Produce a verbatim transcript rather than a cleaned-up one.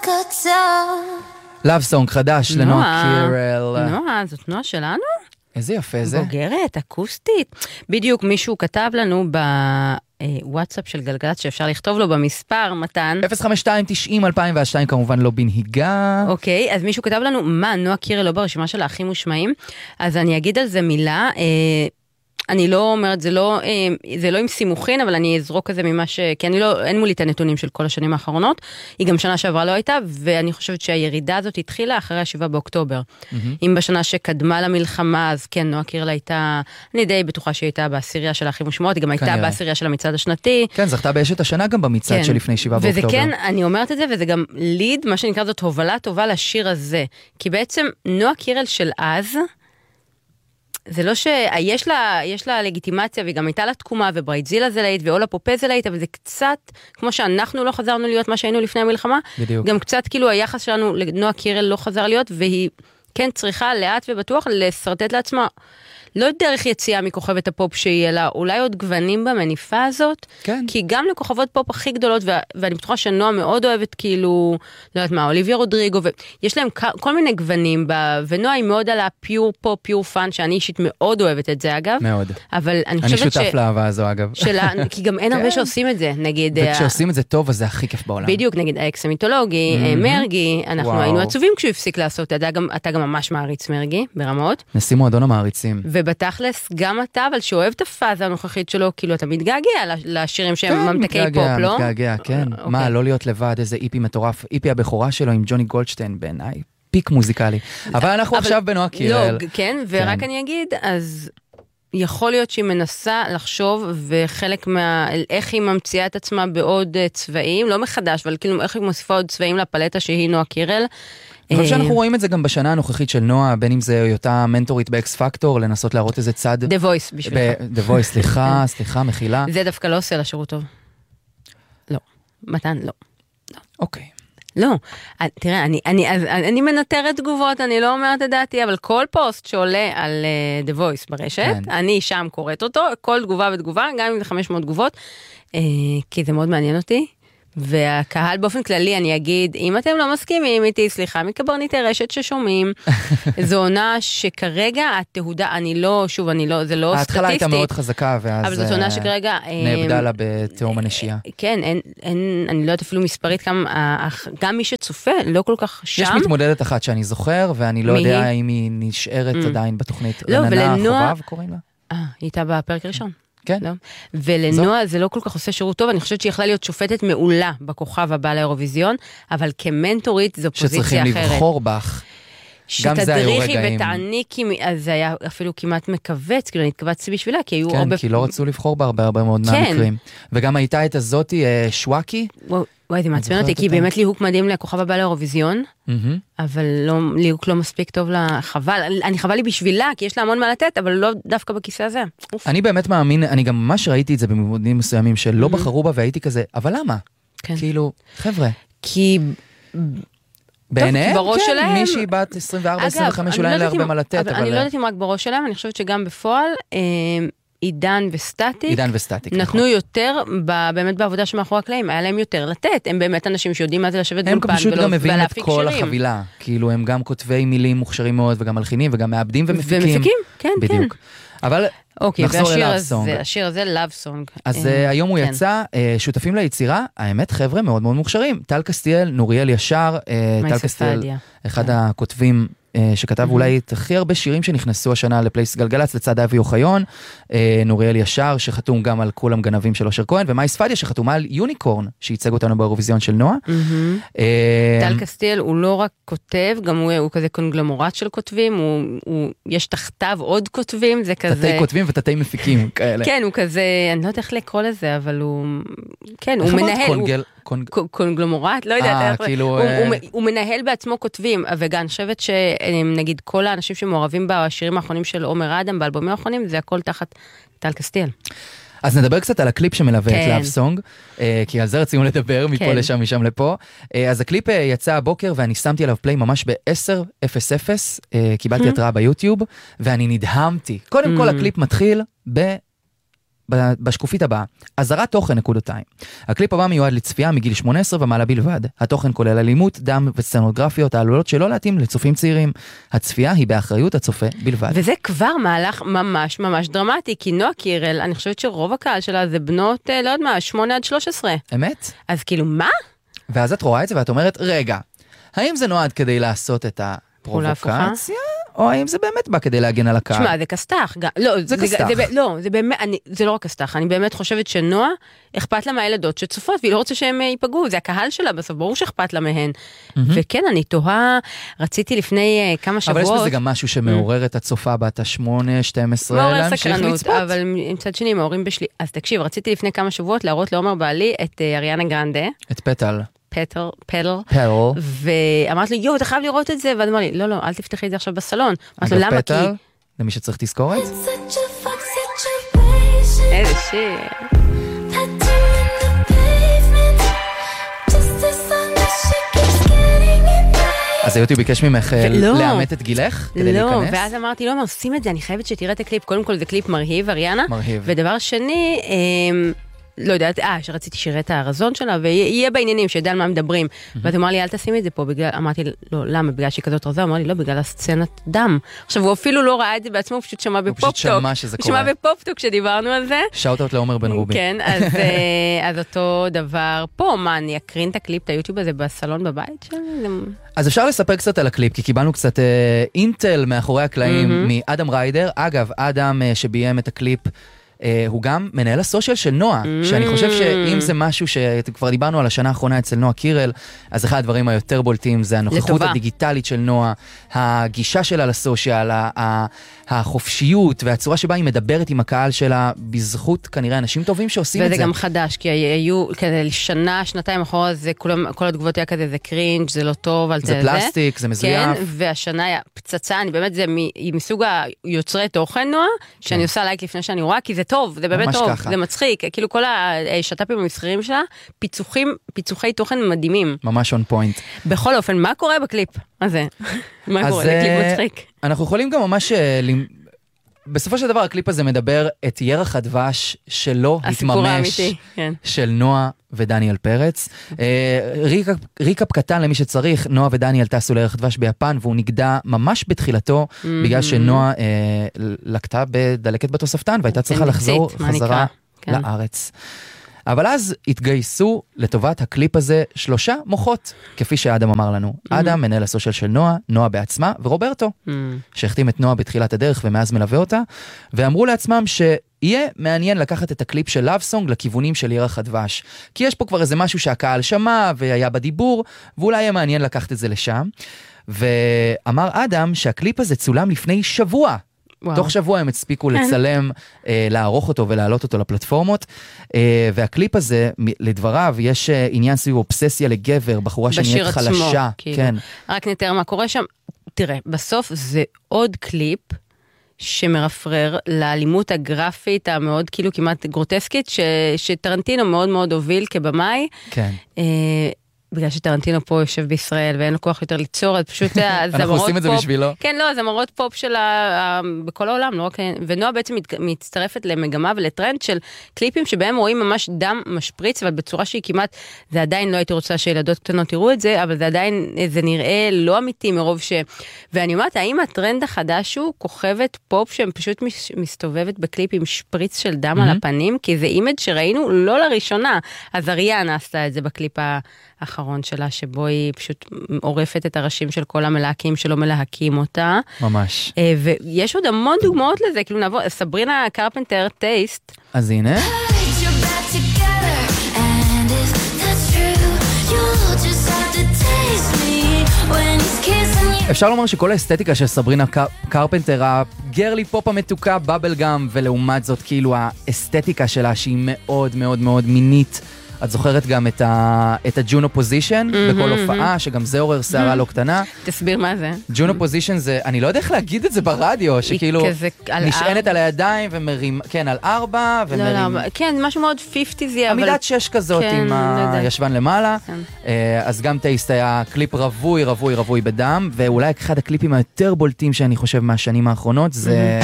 קצר. לאב סונג חדש לנועה קירל. נועה, זאת נועה שלנו? איזה יפה זה. בוגרת, אקוסטית. בדיוק מישהו כתב לנו בוואטסאפ של גלגלץ שאפשר לכתוב לו במספר, מתן. אפס חמש שתיים תשעים אלפיים ושתיים כמובן לא בנהיגה. אוקיי, אז מישהו כתב לנו, מה, נועה קירל לא ברשימה של האחים מושמעים? אז אני אגיד על זה מילה, אה, אני לא אומרת, זה לא, זה לא עם סימוכין, אבל אני אזרוק כזה ממה ש... כי אני לא, אין מולי את הנתונים של כל השנים האחרונות, היא גם שנה שעברה לא הייתה, ואני חושבת שהירידה הזאת התחילה אחרי השבעה באוקטובר. Mm-hmm. אם בשנה שקדמה למלחמה, אז כן, נועה קירל הייתה, אני די בטוחה שהיא הייתה בעשירייה של האחים ושמועות, היא גם הייתה בעשירייה של המצעד השנתי. כן, זכתה באשת השנה גם במצעד כן. שלפני שבעה באוקטובר. וזה כן, אני אומרת את זה, וזה גם ליד, מה שנקרא זאת הובלה טובה לשיר הזה. כי בעצם נועה קירל של אז, זה לא שיש לה, יש לה לגיטימציה, והיא גם הייתה לה תקומה, וברייטזילה זה להיט, ואולה פופה זה להיט, אבל זה קצת, כמו שאנחנו לא חזרנו להיות מה שהיינו לפני המלחמה, בדיוק. גם קצת כאילו היחס שלנו לנועה קירל לא חזר להיות, והיא כן צריכה לאט ובטוח לסרטט לעצמה, לא דרך יציאה מכוכבת הפופ שהיא, אלא אולי עוד גוונים במניפה הזאת, כן. כי גם לכוכבות פופ הכי גדולות, ו- ואני בטוחה שנועה מאוד אוהבת כאילו, לא יודעת מה, אוליביה רודריגו, ויש להם כל מיני גוונים, ב- ונועה היא מאוד על הפיור פופ, פיור פאן, שאני אישית מאוד אוהבת את זה אגב. מאוד. אבל אני חושבת אני שותף לאהבה הזו אגב. שלה, כי גם אין הרבה שעושים את זה, נגיד... וכשעושים את זה טוב, אז זה הכי כיף בעולם. בדיוק, נגיד האקס המיתולוגי, מרגי, אנחנו היינו עצובים כשהוא הפסיק לעשות, אתה גם ממש מעריץ מרגי, ברמות. נשיא מועדון המעריצים. ובתכלס, גם אתה, אבל שאוהב את הפאזה הנוכחית שלו, כאילו אתה מתגעגע לשירים שהם ממתקי פופ, לא? מתגעגע, כן. מה, לא להיות לבד, איזה איפי מטורף, איפי הבכורה שלו עם ג'וני גולדשטיין בעיניי, פיק מוזיקלי. אבל אנחנו עכשיו בנועה קירל. לא, כן, ורק אני אגיד, אז יכול להיות שהיא מנסה לחשוב, וחלק מה, איך היא ממציאה את עצמה בעוד צבעים, לא מחדש, אבל כאילו איך היא מוסיפה עוד צבעים לפלטה שהיא נועה קירל, אני חושב שאנחנו רואים את זה גם בשנה הנוכחית של נועה, בין אם זה היותה מנטורית באקס פקטור, לנסות להראות איזה צד... The Voice בשבילך. The Voice, סליחה, סליחה, מחילה. זה דווקא לא עושה לה שירות טוב. לא. מתן, לא. אוקיי. לא. תראה, אני, אני, אני מנטרת תגובות, אני לא אומרת את דעתי, אבל כל פוסט שעולה על The Voice ברשת, אני שם קוראת אותו, כל תגובה ותגובה, גם אם זה חמש מאות תגובות, כי זה מאוד מעניין אותי. והקהל באופן כללי, אני אגיד, אם אתם לא מסכימים איתי, סליחה, מקברניטי רשת ששומעים, זו עונה שכרגע התהודה, אני לא, שוב, אני לא, זה לא סטטיסטי. ההתחלה הייתה מאוד חזקה, ואז אבל זו עונה שכרגע... נאבדה לה בתאום הנשייה. כן, אין, אין, אני לא יודעת אפילו מספרית כמה, גם מי שצופה, לא כל כך שם. יש מתמודדת אחת שאני זוכר, ואני לא יודע אם היא נשארת עדיין בתוכנית. לא, ולנועה... חובב קוראים לה? אה, היא הייתה בפרק ראשון. כן. לא? ולנועה זה לא כל כך עושה שירות טוב, אני חושבת שהיא יכלה להיות שופטת מעולה בכוכב הבא לאירוויזיון, אבל כמנטורית זו פוזיציה אחרת. שצריכים לבחור בך. שתדריכי ותעניקי, אז זה היה אפילו כמעט מקווץ, כאילו אני התכווצתי בשבילה, כי היו כן, הרבה... כי לא רצו לבחור בה הרבה הרבה מאוד מהמקרים. וגם הייתה את הזאתי, שוואקי. וואי, זה מעצבן אותי, כי באמת ליהוק מדהים לכוכב הבא לאירוויזיון, אבל ליהוק לא מספיק טוב לה, חבל, אני חבל לי בשבילה, כי יש לה המון מה לתת, אבל לא דווקא בכיסא הזה. אני באמת מאמין, אני גם ממש ראיתי את זה במועדים מסוימים, שלא בחרו בה והייתי כזה, אבל למה? כאילו, חבר'ה. כי... בעיניהם, בראש כן, שלהם. מישהי בת עשרים וארבע עשרים וחמש אולי אין לה הרבה מה לתת, אבל... אני לא יודעת אם רק בראש שלהם, אני חושבת שגם בפועל, עידן וסטטיק, עידן וסטטיק, נתנו נכון. יותר, באמת בעבודה שמאחורי הקלעים, היה להם יותר לתת, הם באמת אנשים שיודעים מה זה לשבת באולפן, הם פשוט גם מביאים את כל החבילה, כאילו הם גם כותבי מילים מוכשרים מאוד, וגם מלחינים, וגם מאבדים ומפיקים. ומפיקים, כן, בדיוק. כן. אבל אוקיי, נחזור ללאב סונג. השיר הזה לאב סונג. אז היום הוא יצא, שותפים ליצירה, האמת חבר'ה מאוד מאוד מוכשרים, טל קסטיאל, נוריאל ישר, טל קסטיאל, אחד הכותבים שכתב אולי את הכי הרבה שירים שנכנסו השנה לפלייס גלגלץ, לצד אבי אוחיון, נוריאל ישר, שחתום גם על כולם גנבים של אושר כהן, ומאי ספדיה, שחתומה על יוניקורן, שייצג אותנו באירוויזיון של נועה. טל קסטיאל הוא לא רק כותב, גם הוא כזה קונגלומורט של כותבים, יש תחתיו עוד כותבים, זה כזה... תתי כותבים ותתי מפיקים כאלה. כן, הוא כזה, אני לא יודעת איך לקרוא לזה, אבל הוא... כן, הוא מנהל... קונגלומורט, לא יודעת, הוא מנהל בעצמו כותבים, וגם חושבת שנגיד כל האנשים שמעורבים בשירים האחרונים של עומר אדם, באלבומים האחרונים, זה הכל תחת טל קסטיאל. אז נדבר קצת על הקליפ שמלווה את לאב סונג, כי על זה רצינו לדבר מפה לשם, משם לפה. אז הקליפ יצא הבוקר ואני שמתי עליו פליי ממש ב-עשר אפס אפס, קיבלתי התראה ביוטיוב, ואני נדהמתי. קודם כל הקליפ מתחיל ב... בשקופית הבאה, עזרת תוכן נקודותיים. הקליפ הבא מיועד לצפייה מגיל שמונה עשרה ומעלה בלבד. התוכן כולל אלימות, דם וסצנוגרפיות העלולות שלא להתאים לצופים צעירים. הצפייה היא באחריות הצופה בלבד. וזה כבר מהלך ממש ממש דרמטי, כי נועה קירל, אני חושבת שרוב הקהל שלה זה בנות, לא יודע מה, שמונה עד שלוש עשרה. אמת? אז כאילו, מה? ואז את רואה את זה ואת אומרת, רגע, האם זה נועד כדי לעשות את הפרובוקציה? או האם זה באמת בא כדי להגן על הקהל? תשמע, זה כסתח. לא, זה כסתח. לא, זה באמת, זה לא רק כסתח. אני באמת חושבת שנועה, אכפת לה מהילדות שצופות, והיא לא רוצה שהם ייפגעו. זה הקהל שלה בסוף, ברור שאכפת לה מהן. וכן, אני תוהה, רציתי לפני כמה שבועות... אבל יש בזה גם משהו שמעורר את הצופה בת ה-שמונה, שתים עשרה, מעורר סקרנות, אבל מצד שני, מעוררים בשלי... אז תקשיב, רציתי לפני כמה שבועות להראות לעומר בעלי את אריאנה גרנדה. את פטל. פטל, פטל, פטל, ואמרת לי, יו, אתה חייב לראות את זה, ואני אמר לי, לא, לא, אל תפתחי את זה עכשיו בסלון. אמרת לו, למה? כי... פטל, למי שצריך תזכורת? איזה שיר. אז היותי ביקש ממך לאמת את גילך כדי להיכנס? לא, ואז אמרתי, לא, עושים את זה, אני חייבת שתראה את הקליפ. קודם כל זה קליפ מרהיב, אריאנה. מרהיב. ודבר שני, לא יודעת, אה, שרציתי שירה את הרזון שלה, ויהיה בעניינים שידע על מה מדברים. ואת אמר לי, אל תשימי את זה פה, בגלל, אמרתי, לא, למה? בגלל שהיא כזאת רזה? אמר לי, לא, בגלל הסצנת דם. עכשיו, הוא אפילו לא ראה את זה בעצמו, הוא פשוט שמע בפופטוק. הוא פשוט שמע שזה קורה. הוא שמע בפופטוק כשדיברנו על זה. שאוט-אוט לעומר בן רובי. כן, אז, אז אותו דבר פה, מה, אני אקרין את הקליפ, את היוטיוב הזה בסלון בבית שלי? אז אפשר לספר קצת על הקליפ, כי קיבלנו קצת אה, אינטל מאחורי הקלעים מאדם ריידר. אגב, אדם אה, שביים את הקליפ, הוא גם מנהל הסושיאל של נועה, שאני חושב שאם זה משהו שכבר דיברנו על השנה האחרונה אצל נועה קירל, אז אחד הדברים היותר בולטים זה הנוכחות הדיגיטלית של נועה, הגישה שלה לסושיאל, החופשיות והצורה שבה היא מדברת עם הקהל שלה, בזכות כנראה אנשים טובים שעושים את זה. וזה גם חדש, כי היו כזה שנה, שנתיים אחורה, כל התגובות היה כזה, זה קרינג', זה לא טוב, זה פלסטיק, זה מזויף. כן, והשנה היה פצצה, אני באמת, זה מסוג היוצרי תוכן נועה, שאני עושה לייק לפני שאני רואה, כי זה טוב, זה באמת טוב, ככה. זה מצחיק, כאילו כל השטאפים המסחריים שלה, פיצוחים, פיצוחי תוכן מדהימים. ממש on point. בכל אופן, מה קורה בקליפ הזה? מה קורה? זה קליפ מצחיק. אנחנו יכולים גם ממש, בסופו של דבר הקליפ הזה מדבר את ירח הדבש שלא התממש, כן. של נועה ודניאל פרץ. ריקאפ, ריקאפ קטן למי שצריך, נועה ודניאל טסו לירח הדבש ביפן, והוא נגדע ממש בתחילתו, mm-hmm. בגלל שנועה אה, לקטה בדלקת בתוספתן, והייתה צריכה לחזור חזרה כן. לארץ. אבל אז התגייסו לטובת הקליפ הזה שלושה מוחות, כפי שאדם אמר לנו. Mm-hmm. אדם, מנהל הסושיאל של נועה, נועה בעצמה, ורוברטו, mm-hmm. שהחתים את נועה בתחילת הדרך ומאז מלווה אותה, ואמרו לעצמם שיהיה מעניין לקחת את הקליפ של Love Song לכיוונים של ירח הדבש. כי יש פה כבר איזה משהו שהקהל שמע והיה בדיבור, ואולי יהיה מעניין לקחת את זה לשם. ואמר אדם שהקליפ הזה צולם לפני שבוע, וואו. תוך שבוע הם הספיקו לצלם, אה, לערוך אותו ולהעלות אותו לפלטפורמות, אה, והקליפ הזה, לדבריו, יש אה, עניין סביב אובססיה לגבר, בחורה שנהיית חלשה. כאילו. כן. רק נתאר מה קורה שם. תראה, בסוף זה עוד קליפ שמרפרר לאלימות הגרפית המאוד כאילו כמעט גרוטסקית, ש, שטרנטינו מאוד מאוד הוביל כבמאי. כן. אה, בגלל שטרנטינו פה יושב בישראל ואין לו כוח יותר ליצור, אז פשוט אנחנו עושים את זה בשבילו. כן, לא, זמרות פופ של ה... בכל העולם, לא רק... ונועה בעצם מצטרפת למגמה ולטרנד של קליפים שבהם רואים ממש דם משפריץ, אבל בצורה שהיא כמעט, זה עדיין לא הייתי רוצה שילדות קטנות תראו את זה, אבל זה עדיין, זה נראה לא אמיתי מרוב ש... ואני אומרת, האם הטרנד החדש הוא כוכבת פופ שהם פשוט מסתובבת בקליפ עם שפריץ של דם על הפנים, כי זה אימג' שראינו לא לראשונה. אז אריאנה עשתה את זה בקליפ האחרון שלה, שבו היא פשוט עורפת את הראשים של כל המלהקים שלא מלהקים אותה. ממש. ויש עוד המון דוגמאות לזה, כאילו נעבור, סברינה קרפנטר, טייסט. אז הנה. אפשר לומר שכל האסתטיקה של סברינה קרפנטר, הגרלי פופ המתוקה, בבל גאם, ולעומת זאת כאילו האסתטיקה שלה שהיא מאוד מאוד מאוד מינית, את זוכרת גם את ה את הג'ונו פוזישן בכל הופעה, שגם זה עורר שערה לא קטנה. תסביר מה זה. ג'ונו פוזישן זה, אני לא יודע איך להגיד את זה ברדיו, שכאילו נשענת על הידיים ומרים, כן, על ארבע ומרים. כן, משהו מאוד חמישים. עמידת שש כזאת עם הישבן למעלה. אז גם טייסט היה קליפ רווי, רווי, רווי בדם, ואולי אחד הקליפים היותר בולטים שאני חושב מהשנים האחרונות זה